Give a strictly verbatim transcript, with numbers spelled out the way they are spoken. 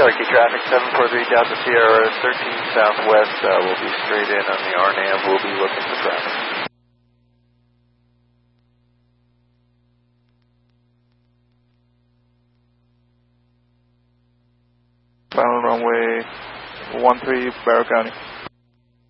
Cherokee traffic, seven four three Delta Sierra thirteen Southwest, uh, we'll be straight in on the R NAV, we'll be looking for traffic. Final runway one three, Barrow County.